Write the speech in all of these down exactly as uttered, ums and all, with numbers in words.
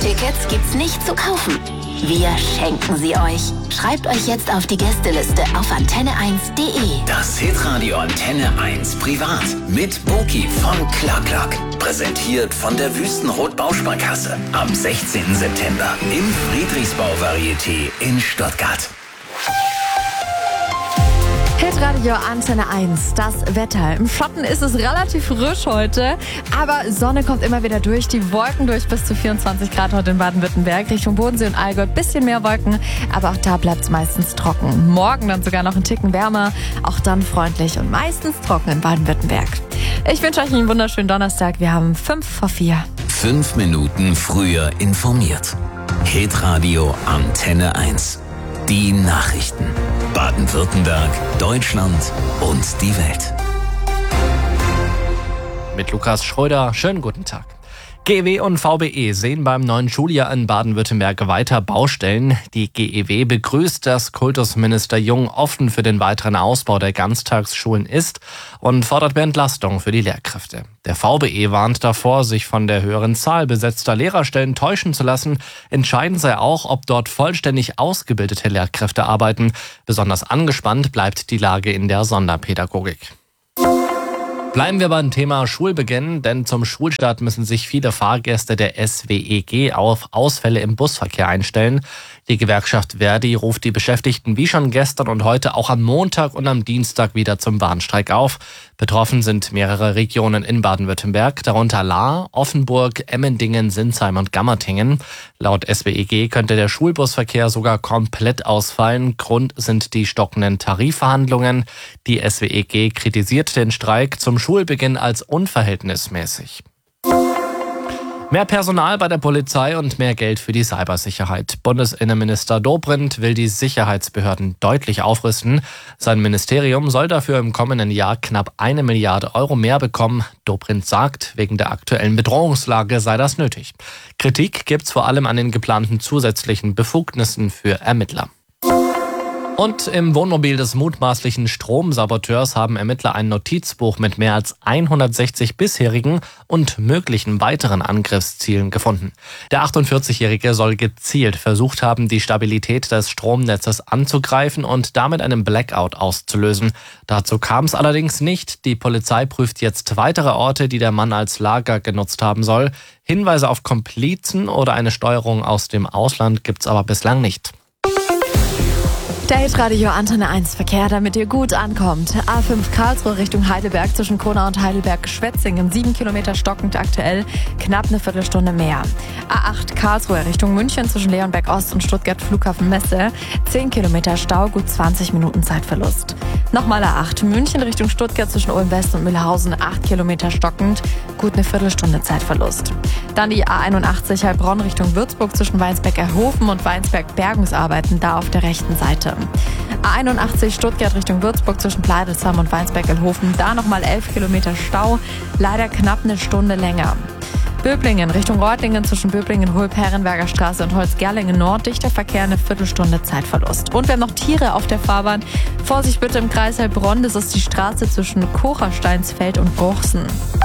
Tickets gibt's nicht zu kaufen. Wir schenken sie euch. Schreibt euch jetzt auf die Gästeliste auf antenne eins punkt de. Das Hitradio Antenne eins Privat mit Boki von Clark. Präsentiert von der Wüstenrot Bausparkasse. Am sechzehnten September im Friedrichsbau Varieté in Stuttgart. Hitradio Antenne eins, das Wetter. Im Schatten ist es relativ frisch heute, aber Sonne kommt immer wieder durch, die Wolken durch bis zu vierundzwanzig Grad heute in Baden-Württemberg. Richtung Bodensee und Allgäu bisschen mehr Wolken, aber auch da bleibt es meistens trocken. Morgen dann sogar noch einen Ticken wärmer, auch dann freundlich und meistens trocken in Baden-Württemberg. Ich wünsche euch einen wunderschönen Donnerstag. Wir haben fünf vor vier. Fünf Minuten früher informiert. Hitradio Antenne eins. Die Nachrichten. Baden-Württemberg, Deutschland und die Welt. Mit Lukas Schröder, schönen guten Tag. G E W und V B E sehen beim neuen Schuljahr in Baden-Württemberg weiter Baustellen. Die G E W begrüßt, dass Kultusminister Jung offen für den weiteren Ausbau der Ganztagsschulen ist und fordert mehr Entlastung für die Lehrkräfte. Der V B E warnt davor, sich von der höheren Zahl besetzter Lehrerstellen täuschen zu lassen. Entscheidend sei auch, ob dort vollständig ausgebildete Lehrkräfte arbeiten. Besonders angespannt bleibt die Lage in der Sonderpädagogik. Bleiben wir beim Thema Schulbeginn, denn zum Schulstart müssen sich viele Fahrgäste der S W E G auf Ausfälle im Busverkehr einstellen. Die Gewerkschaft Verdi ruft die Beschäftigten wie schon gestern und heute auch am Montag und am Dienstag wieder zum Warnstreik auf. Betroffen sind mehrere Regionen in Baden-Württemberg, darunter Lahr, Offenburg, Emmendingen, Sinsheim und Gammertingen. Laut S W E G könnte der Schulbusverkehr sogar komplett ausfallen. Grund sind die stockenden Tarifverhandlungen. Die S W E G kritisiert den Streik zum Schulbeginn als unverhältnismäßig. Mehr Personal bei der Polizei und mehr Geld für die Cybersicherheit. Bundesinnenminister Dobrindt will die Sicherheitsbehörden deutlich aufrüsten. Sein Ministerium soll dafür im kommenden Jahr knapp eine Milliarde Euro mehr bekommen. Dobrindt sagt, wegen der aktuellen Bedrohungslage sei das nötig. Kritik gibt's vor allem an den geplanten zusätzlichen Befugnissen für Ermittler. Und im Wohnmobil des mutmaßlichen Stromsaboteurs haben Ermittler ein Notizbuch mit mehr als hundertsechzig bisherigen und möglichen weiteren Angriffszielen gefunden. Der achtundvierzigjährige soll gezielt versucht haben, die Stabilität des Stromnetzes anzugreifen und damit einen Blackout auszulösen. Dazu kam es allerdings nicht. Die Polizei prüft jetzt weitere Orte, die der Mann als Lager genutzt haben soll. Hinweise auf Komplizen oder eine Steuerung aus dem Ausland gibt's aber bislang nicht. Der Hitradio Antenne eins Verkehr, damit ihr gut ankommt. A fünf Karlsruhe Richtung Heidelberg zwischen Kona und Heidelberg-Schwetzingen. Sieben Kilometer stockend aktuell, knapp eine Viertelstunde mehr. A acht Karlsruhe Richtung München zwischen Leonberg Ost und Stuttgart Flughafen Messe. Zehn Kilometer Stau, gut zwanzig Minuten Zeitverlust. Nochmal A acht München Richtung Stuttgart zwischen Ulm West und Mühlhausen. Acht Kilometer stockend, gut eine Viertelstunde Zeitverlust. Dann die A einundachtzig Heilbronn Richtung Würzburg zwischen Weinsberg-Erhofen und Weinsberg-Bergungsarbeiten, da auf der rechten Seite. A einundachtzig Stuttgart Richtung Würzburg zwischen Pleidelsheim und Weinsberg-Elhofen. Da nochmal elf Kilometer Stau, leider knapp eine Stunde länger. Böblingen Richtung Reutlingen zwischen Böblingen, Hulp, Herrenberger Straße und Holzgerlingen Nord. Dichter Verkehr, eine Viertelstunde Zeitverlust. Und wir haben noch Tiere auf der Fahrbahn. Vorsicht bitte im Kreis Heilbronn, das ist die Straße zwischen Kochersteinsfeld und Bruchsen.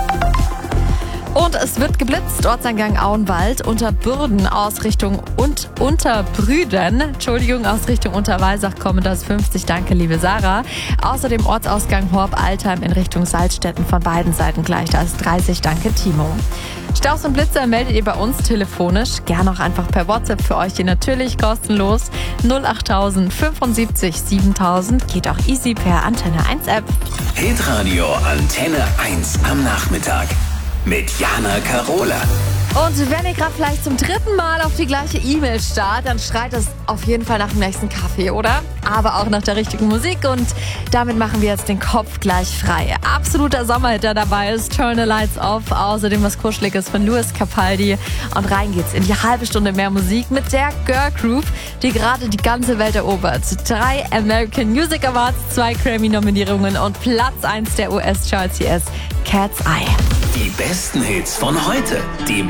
Und es wird geblitzt, Ortseingang Auenwald, Unterbürden aus Richtung und Unterbrüden, Entschuldigung, aus Richtung Unterwalsach kommen das fünfzig, danke liebe Sarah. Außerdem Ortsausgang Horb-Altheim in Richtung Salzstetten von beiden Seiten gleich, da ist dreißig, danke Timo. Staus und Blitzer meldet ihr bei uns telefonisch, gern auch einfach per WhatsApp für euch hier natürlich kostenlos. null acht null null sieben siebentausend geht auch easy per Antenne eins App. Hitradio Antenne eins am Nachmittag. Mit Jana Karola. Und wenn ihr gerade vielleicht zum dritten Mal auf die gleiche E-Mail starrt, dann schreit es auf jeden Fall nach dem nächsten Kaffee, oder? Aber auch nach der richtigen Musik und damit machen wir jetzt den Kopf gleich frei. Absoluter Sommerhit, der dabei ist, Turn the Lights Off, außerdem was Kuscheliges von Louis Capaldi und rein geht's in die halbe Stunde mehr Musik mit der Girl Group, die gerade die ganze Welt erobert. Drei American Music Awards, zwei Grammy-Nominierungen und Platz eins der U S-Charts, hier ist Cat's Eye. Die besten Hits von heute, die